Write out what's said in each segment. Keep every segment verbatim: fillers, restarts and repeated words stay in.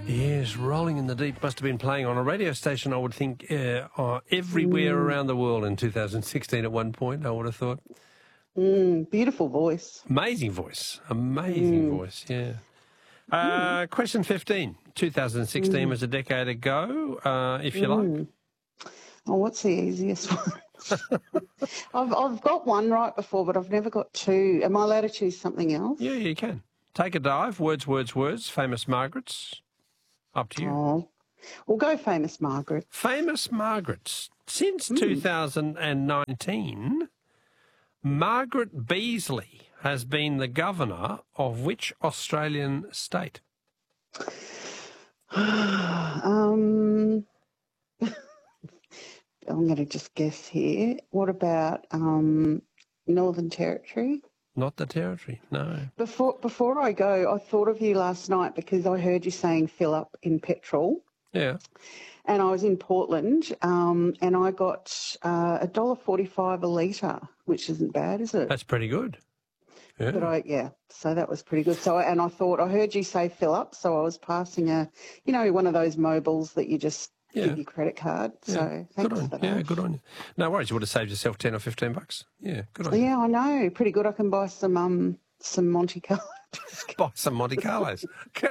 Yes, Rolling in the Deep must have been playing on a radio station, I would think, uh, uh, everywhere mm. around the world in two thousand sixteen at one point, I would have thought. Mm, beautiful voice. Amazing voice. Amazing mm. voice, yeah. Uh, mm. Question fifteen. two thousand sixteen mm. was a decade ago, uh, if you mm. like. Oh, what's the easiest one? I've, I've got one right before, but I've never got two. Am I allowed to choose something else? Yeah, you can. Take a dive. Words, words, words. Famous Margaret's. Up to you. Oh, we'll go Famous Margaret. Famous Margaret's. Since mm. two thousand nineteen, Margaret Beazley has been the governor of which Australian state? um, I'm going to just guess here. What about um, Northern Territory? Not the Territory, no. Before before I go, I thought of you last night because I heard you saying fill up in petrol. Yeah. And I was in Portland, um, and I got uh, one dollar forty-five a litre, which isn't bad, is it? That's pretty good. Yeah. But I, yeah, so that was pretty good. So, and I thought, I heard you say fill up, so I was passing a, you know, one of those mobiles that you just yeah. give your credit card. Yeah. So thanks good on for you. that. Yeah, good on you. No worries, you would have saved yourself ten or fifteen bucks. Yeah, good on yeah, you. Yeah, I know. Pretty good. I can buy some um some Monte Carlo. Buy some Monte Carlos.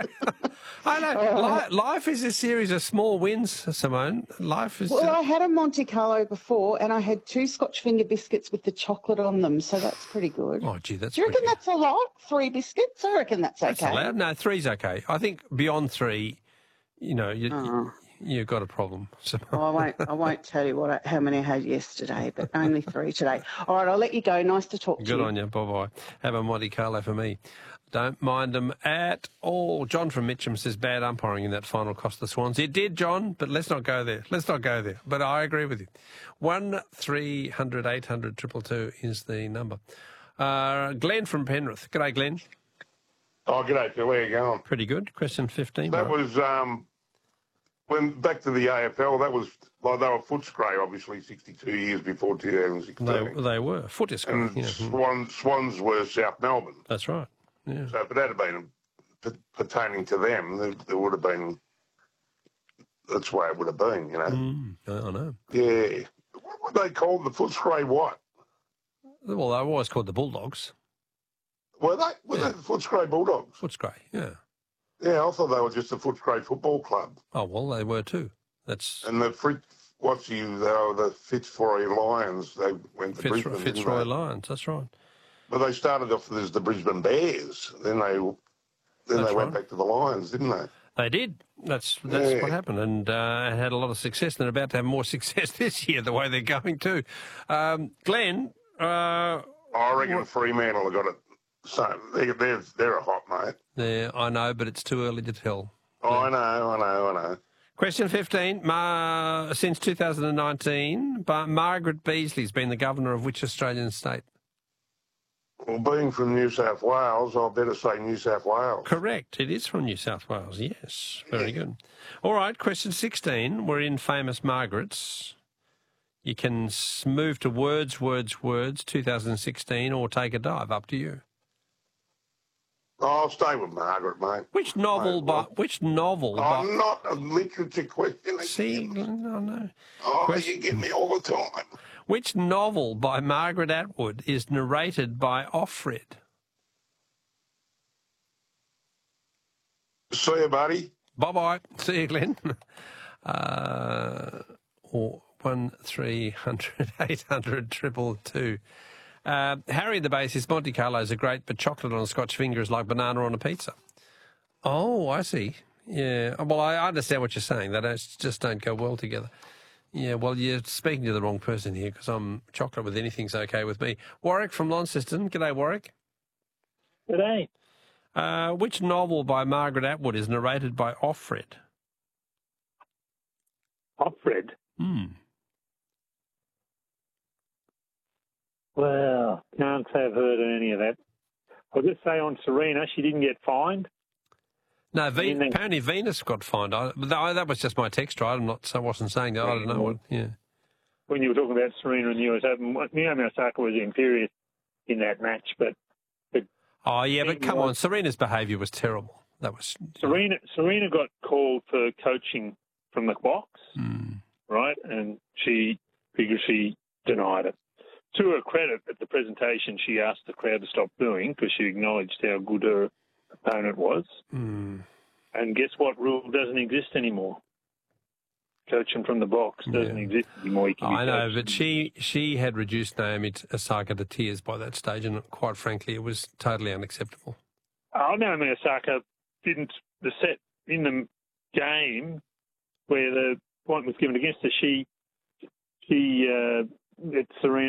I know. Life, life is a series of small wins, Simone. Life is. Well, I had a Monte Carlo before, and I had two Scotch finger biscuits with the chocolate on them, so that's pretty good. Oh, gee, that's. Do you reckon pretty... that's a lot? Three biscuits? I reckon that's okay. That's allowed. No, three's okay. I think beyond three, you know, you, oh. you, you've got a problem. So. Well, I won't. I won't tell you what I, how many I had yesterday, but only three today. All right, I'll let you go. Nice to talk good to you. Good on you. Bye bye. Have a Monte Carlo for me. Don't mind them at all. John from Mitcham says bad umpiring in that final cost the Swans. It did, John, but let's not go there. Let's not go there. But I agree with you. One three hundred eight hundred two two two is the number. Uh, Glenn from Penrith. G'day, Glenn. Oh, g'day, Phil. How you going? Pretty good. Question fifteen. That right? was um, when back to the A F L. That was like they were Footscray, obviously, sixty-two years before two thousand sixteen. They, they were Footscray. And yeah. Swans, Swans were South Melbourne. That's right. Yeah. So if it had been pertaining to them, there, there would have been. That's the way it would have been, you know. Mm, I know. Yeah. What would they call the Footscray? What? Well, they were always called the Bulldogs. Were they? Were yeah. they the Footscray Bulldogs? Footscray, yeah. Yeah, I thought they were just the Footscray Football Club. Oh well, they were too. That's and the Fritz, what's you? They were the Fitzroy Lions. They went to Fitz, Brisbane. Fitzroy Lions. That's right. But they started off as the Brisbane Bears. Then they, then that's they went right. back to the Lions, didn't they? They did. That's that's yeah. what happened, and uh, had a lot of success. And they're about to have more success this year, the way they're going too. Um, Glenn, uh, I reckon what, Fremantle have got it. So they're, they're they're a hot mate. Yeah, I know, but it's too early to tell. Oh, I know, I know, I know. Question fifteen. Ma- since two thousand nineteen, but Margaret Beazley's been the governor of which Australian state? Well, being from New South Wales, I better say New South Wales. Correct. It is from New South Wales, yes. Very yeah. good. All right, question sixteen. We're in Famous Margaret's. You can move to Words, Words, Words, two thousand sixteen, or take a dive. Up to you. I'll stay with Margaret, mate. Which novel mate, by... well, Which novel I'm by... not a literature question. See, no, no. Oh, question... you get me all the time. Which novel by Margaret Atwood is narrated by Offred? See you, buddy. Bye-bye. See you, Glenn. uh, or one three hundred eight hundred triple two. Uh, Harry the bassist, Monte Carlos are great, but chocolate on a Scotch finger is like banana on a pizza. Oh, I see. Yeah. Well, I understand what you're saying. They don't, just don't go well together. Yeah, well, you're speaking to the wrong person here because I'm chocolate with anything's okay with me. Warwick from Launceston. G'day, Warwick. G'day. Uh, which novel by Margaret Atwood is narrated by Offred? Offred? Hmm. Well, can't say I've heard of any of that. I'll just say on Serena, she didn't get fined. No, Ve- apparently Venus got fined. I, that was just my text, right? I'm not. I wasn't saying that. I don't know what. Yeah. When you were talking about Serena and U S Open, Naomi Osaka was imperious in that match, but. but oh yeah, but come on, Serena's behaviour was terrible. that was Serena. Serena got called for coaching from the box, Mm. right, and she vigorously denied it. To her credit, at the presentation, she asked the crowd to stop booing because she acknowledged how good her opponent was. Mm. And guess what rule doesn't exist anymore? Coaching from the box doesn't Yeah. exist anymore. You can be I know, coached. but she she had reduced Naomi Osaka to tears by that stage, and quite frankly, it was totally unacceptable. Oh, Naomi Osaka didn't, the set in the game where the point was given against her, she, she uh, it's Serena.